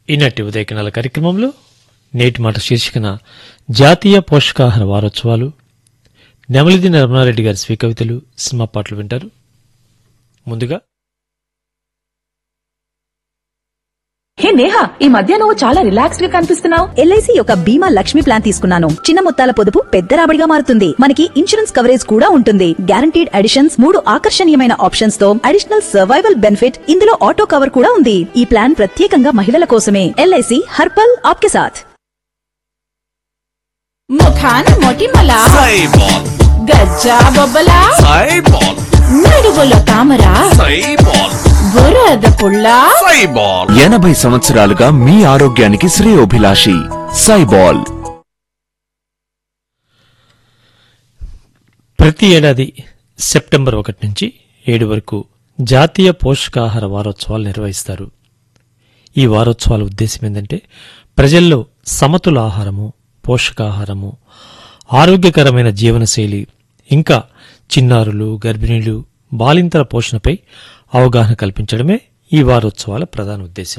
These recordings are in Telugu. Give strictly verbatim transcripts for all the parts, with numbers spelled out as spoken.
ఈనాటి ఉదయకినాల కార్యక్రమంలో నేటి మాట శీర్షికన జాతీయ పోషకాహార వారోత్సవాలు, నెమలిది నరమణారెడ్డి గారి స్వీకవితలు, సినిమా పాటలు వింటారు. ముందుగా హే నేహా, ఈ మధ్య నువ్వు చాలా రిలాక్స్డ్ గా కనిపిస్తున్నావు. ఎల్ఐసి యొక్క బీమా లక్ష్మి ప్లాన్ తీసుకున్నాను. చిన్న మొత్తాల పొదుపు పెద్ద రాబడిగా మారుతుంది. మనకి ఇన్సూరెన్స్ కవరేజ్ కూడా ఉంటుంది. గ్యారంటీడ్ అడిషన్స్, మూడు ఆకర్షణీయమైన ఆప్షన్స్ తో అడిషనల్ సర్వైవల్ బెనిఫిట్, ఇందులో ఆటో కవర్ కూడా ఉంది. ఈ ప్లాన్ ప్రత్యేకంగా మహిళల కోసమే. ఎల్ఐసి హర్పల్ ఆప్కే సాథ్. ముఖాన మొటిమల, సైబాల్ గజ్జా బొబ్బల, సైబాల్ నడుగులో తామర, సైబాల్ బురద పుల్ల. సైబాల్ ఎనభై సంవత్సరాలుగా మీ ఆరోగ్యానికి శ్రేయోభిలాషి సైబాల్. ప్రతి ఏడాది సెప్టెంబర్ ఒకటి నుంచి ఏడు వరకు జాతీయ పోషకాహార వారోత్సవాలు నిర్వహిస్తారు. ఈ వారోత్సవాల ఉద్దేశం ఏంటంటే ప్రజల్లో సమతుల ఆహారము, పోషకాహారము, ఆరోగ్యకరమైన జీవనశైలి, ఇంకా చిన్నారులు, గర్భిణీలు, బాలింతల పోషణపై అవగాహన కల్పించడమే ఈ వారోత్సవాల ప్రధాన ఉద్దేశం.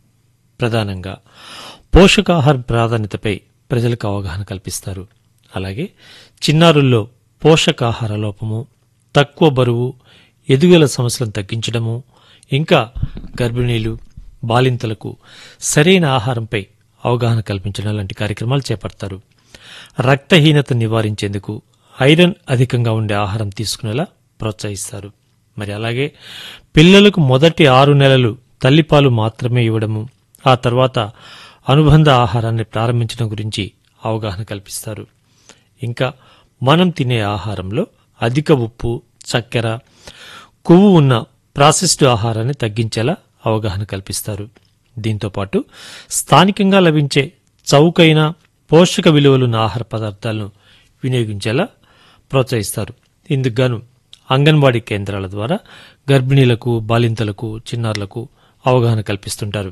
ప్రధానంగా పోషకాహార ప్రాధాన్యతపై ప్రజలకు అవగాహన కల్పిస్తారు. అలాగే చిన్నారుల్లో పోషకాహార లోపము, తక్కువ బరువు, ఎదుగుదల సమస్యలను తగ్గించడము, ఇంకా గర్భిణీలు, బాలింతలకు సరైన ఆహారంపై అవగాహన కల్పించడం లాంటి కార్యక్రమాలు చేపడతారు. రక్తహీనత నివారించేందుకు ఐరన్ అధికంగా ఉండే ఆహారం తీసుకునేలా ప్రోత్సహిస్తారు. మరి అలాగే పిల్లలకు మొదటి ఆరు నెలలు తల్లిపాలు మాత్రమే ఇవ్వడము, ఆ తర్వాత అనుబంధ ఆహారాన్ని ప్రారంభించడం గురించి అవగాహన కల్పిస్తారు. ఇంకా మనం తినే ఆహారంలో అధిక ఉప్పు, చక్కెర, కొవ్వు ఉన్న ప్రాసెస్డ్ ఆహారాన్ని తగ్గించేలా అవగాహన కల్పిస్తారు. దీంతోపాటు స్థానికంగా లభించే చౌకైన పోషక విలువలున్న ఆహార పదార్థాలను వినియోగించేలా ప్రోత్సహిస్తారు. ఇందుకుగాను అంగన్వాడీ కేంద్రాల ద్వారా గర్భిణీలకు, బాలింతలకు, చిన్నారులకు అవగాహన కల్పిస్తుంటారు.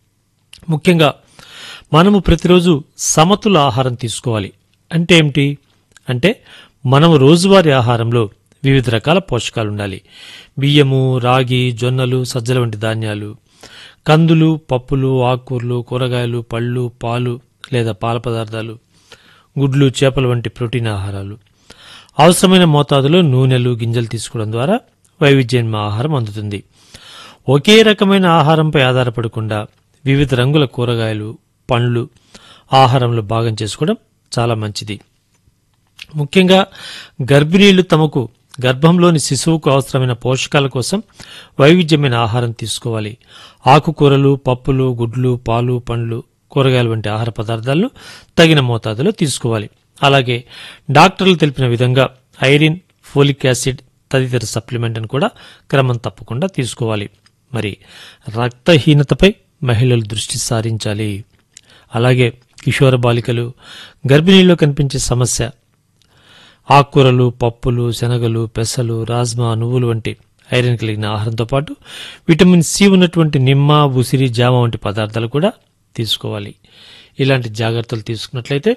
ముఖ్యంగా మనము ప్రతిరోజు సమతుల ఆహారం తీసుకోవాలి. అంటే ఏమిటి అంటే మనము రోజువారీ ఆహారంలో వివిధ రకాల పోషకాలు ఉండాలి. బియ్యము, రాగి, జొన్నలు, సజ్జల వంటి ధాన్యాలు, కందులు, పప్పులు, ఆకుకూరలు, కూరగాయలు, పళ్ళు, పాలు లేదా పాల పదార్థాలు, గుడ్లు, చేపలు వంటి ప్రోటీన్ ఆహారాలు, అవసరమైన మోతాదులో నూనెలు, గింజలు తీసుకోవడం ద్వారా వైవిధ్యమైన ఆహారం అందుతుంది. ఒకే రకమైన ఆహారంపై ఆధారపడకుండా వివిధ రంగుల కూరగాయలు, పండ్లు ఆహారంలో భాగం చేసుకోవడం చాలా మంచిది. ముఖ్యంగా గర్భిణీలు తమకు గర్భంలోని శిశువుకు అవసరమైన పోషకాల కోసం వైవిధ్యమైన ఆహారం తీసుకోవాలి. ఆకుకూరలు, పప్పులు, గుడ్లు, పాలు, పండ్లు, కూరగాయలు వంటి ఆహార పదార్థాలను తగిన మోతాదులో తీసుకోవాలి. అలాగే డాక్టర్లు తెలిపిన విధంగా ఐరన్, ఫోలిక్ యాసిడ్ తదితర సప్లిమెంట్ను కూడా క్రమం తప్పకుండా తీసుకోవాలి. మరి రక్తహీనతపై మహిళలు దృష్టి సారించాలి. అలాగే కిషోర బాలికలు, గర్భిణీల్లో కనిపించే సమస్య ఆకుకూరలు, పప్పులు, శనగలు, పెసలు, రాజ్మా, నువ్వులు వంటి ఐరన్ కలిగిన ఆహారంతో పాటు విటమిన్ సి ఉన్నటువంటి నిమ్మ, ఉసిరి, జామ వంటి పదార్థాలు కూడా తీసుకోవాలి. ఇలాంటి జాగ్రత్తలు తీసుకున్నట్లయితే